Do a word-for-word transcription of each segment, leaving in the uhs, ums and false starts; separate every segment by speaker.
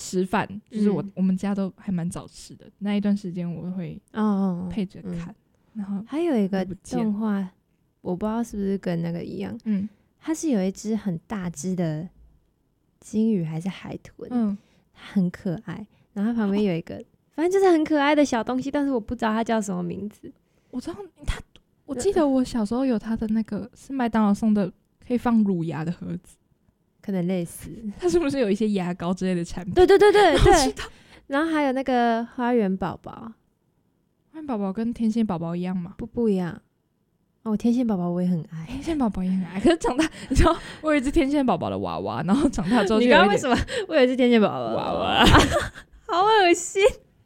Speaker 1: 吃饭，就是我、嗯、我们家都还蛮早吃的，那一段时间我会配着看、哦嗯、然后
Speaker 2: 还有一个动画我不知道是不是跟那个一样，嗯，它是有一只很大只的金鱼还是海豚，嗯，它很可爱，然后它旁边有一个、哦、反正就是很可爱的小东西，但是我不知道它叫什么名字。
Speaker 1: 我知道它，我记得我小时候有它的那个是麦当劳送的可以放乳牙的盒子，
Speaker 2: 可能类似，
Speaker 1: 它是不是有一些牙膏之类的产品？
Speaker 2: 对对对对对。然后还有那个花园宝宝，
Speaker 1: 花园宝宝跟天线宝宝一样吗？
Speaker 2: 不不一样。哦，天线宝宝我也很爱，
Speaker 1: 天线宝宝也很爱。可是长大，你知道，我有一只天线宝宝的娃娃，然后长大之后就有一点，
Speaker 2: 你刚刚为什么我有一只天线宝宝的娃娃？好恶心！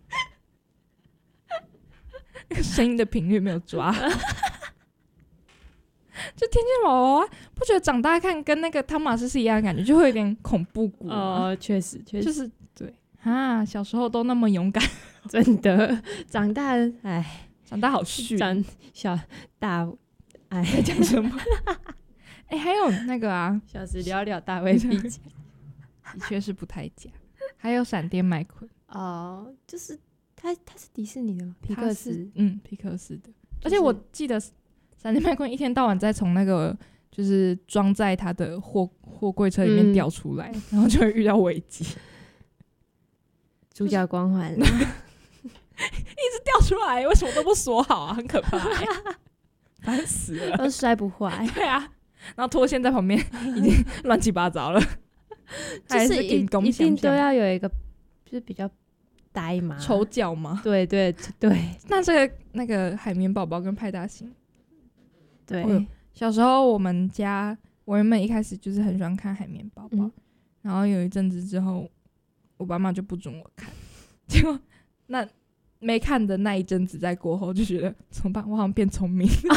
Speaker 1: 那个声音的频率没有抓。就天线宝宝娃娃，不觉得长大看跟那个汤马斯是一样的感觉，就会有点恐怖谷
Speaker 2: 哦，确实，确实，
Speaker 1: 就是对啊，小时候都那么勇敢，
Speaker 2: 真的，长大，哎，
Speaker 1: 长大好逊，
Speaker 2: 长小大，哎，
Speaker 1: 在讲什么？哎、欸，还有那个啊，
Speaker 2: 小时了了，大未必佳，
Speaker 1: 的确是不太假。还有闪电麦昆
Speaker 2: 哦，就是他，他是迪士尼的吗？皮克斯，
Speaker 1: 嗯，皮克斯的，而且我记得。闪电麦昆一天到晚在从那个就是装在他的货货柜车里面掉出来、嗯，然后就会遇到危机。
Speaker 2: 主角光环，一
Speaker 1: 直掉出来，为什么都不锁好啊？很可怕、欸，烦死了，
Speaker 2: 都摔不坏。
Speaker 1: 对啊，然后拖线在旁边已经乱七八糟了，
Speaker 2: 就是一一定都要有一个，就是比较呆嘛，
Speaker 1: 丑角吗？
Speaker 2: 对对对。
Speaker 1: 那这个那个海绵宝宝跟派大星。
Speaker 2: 对、
Speaker 1: 哦，小时候我们家，我原本一开始就是很喜欢看海绵宝宝、嗯，然后有一阵子之后，我爸妈就不准我看，结果那没看的那一阵子在过后，就觉得怎么办？我好像变聪明了，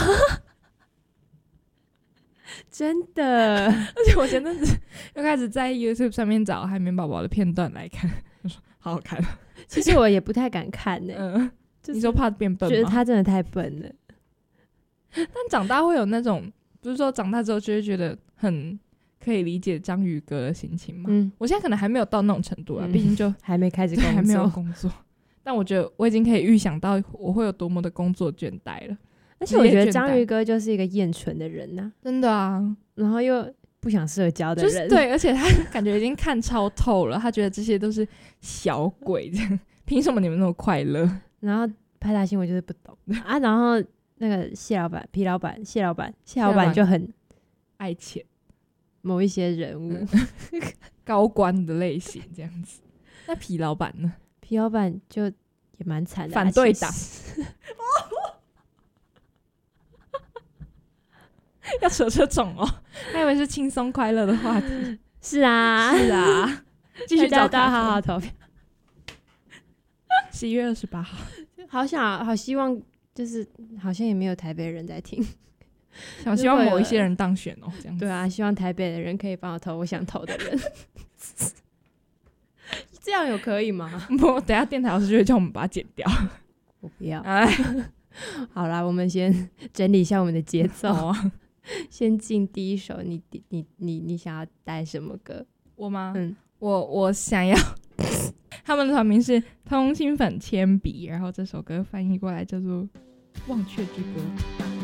Speaker 2: 真的。
Speaker 1: 而且我前阵子又开始在 YouTube 上面找海绵宝宝的片段来看，我说好好看。
Speaker 2: 其实我也不太敢看呢、欸
Speaker 1: 嗯就是，你说怕变笨吗？
Speaker 2: 觉得他真的太笨了。
Speaker 1: 但长大会有那种，不是说长大之后就会觉得很可以理解章鱼哥的心情吗？嗯，我现在可能还没有到那种程度啊，毕、嗯、竟就
Speaker 2: 还没开始工作，
Speaker 1: 还没有工作。但我觉得我已经可以预想到我会有多么的工作倦怠了。
Speaker 2: 而且我觉得章鱼哥就是一个厌蠢的人呐、啊，
Speaker 1: 真的啊，
Speaker 2: 然后又不想社交的人，
Speaker 1: 就是对，而且他感觉已经看超透了，他觉得这些都是小鬼，这样凭什么你们那么快乐？
Speaker 2: 然后派大星我就是不懂啊，然后。那个谢老板、皮老板、谢老板、谢老板就很
Speaker 1: 爱钱，
Speaker 2: 某一些人物、嗯、
Speaker 1: 高官的类型这样子。那皮老板呢？
Speaker 2: 皮老板就也蛮惨的、啊，
Speaker 1: 反对党。要扯这种哦，还以为是轻松快乐的话题。
Speaker 2: 是啊，
Speaker 1: 是啊，继续找
Speaker 2: 大家好好投票。
Speaker 1: 十一月二十八号，
Speaker 2: 好想好希望。就是好像也没有台北人在听，
Speaker 1: 想希望某一些人当选哦，这样子。
Speaker 2: 对啊，希望台北的人可以帮我投我想投的人。这样有可以吗？
Speaker 1: 不，等一下电台老师就会叫我们把它剪掉。
Speaker 2: 我不要。哎，好啦，我们先整理一下我们的节奏啊。先进第一首，你你你你想要带什么歌？
Speaker 1: 我吗？嗯，我我想要。他们的团名是通心粉铅笔，然后这首歌翻译过来叫做《忘却之歌》。